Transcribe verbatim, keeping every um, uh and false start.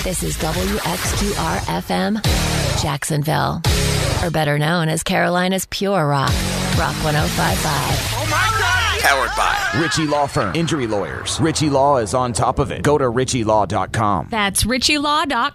This is W X Q R F M, Jacksonville. Or better known as Carolina's Pure Rock. Rock one oh five point five. Oh my God! Powered by Ritchie Law Firm. Injury lawyers. Ritchie Law is on top of it. Go to ritchie law dot com. That's ritchie law dot